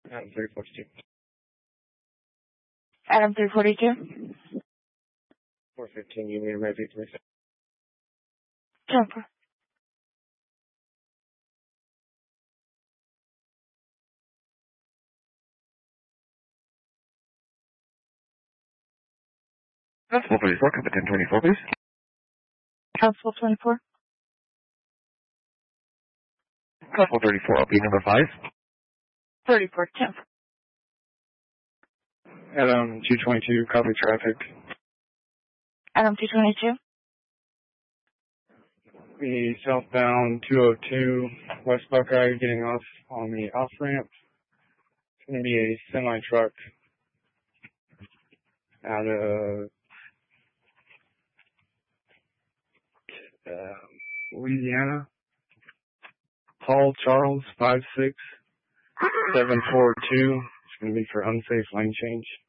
Adam 342. Adam 342. 415, you need to repeat me. Jumper. Constable 34, come to 1024, please. Constable 24. Constable 34, LP number 5. 34, 10. Adam 222, copy traffic. Adam 222. The southbound 202 West Buckeye getting off on the off ramp. It's going to be a semi truck out of Louisiana. Paul Charles 56742. It's going to be for unsafe lane change.